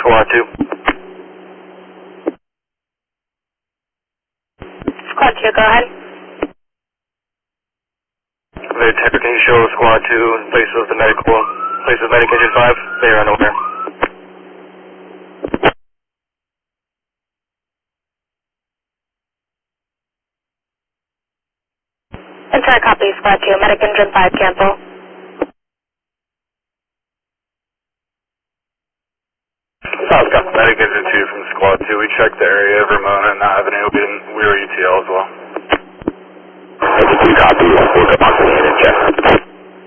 Squad 2. Squad 2, go ahead. Tender, can you show Squad 2 in place of the medic engine 5? They are unaware. Entire copy, Squad 2, medic engine 5, cancel. South got medic engine 2 from Squad 2. We checked the area of Ramona and not having any, we were ETL as well. Engine 2 copy, we'll go back to the engine check.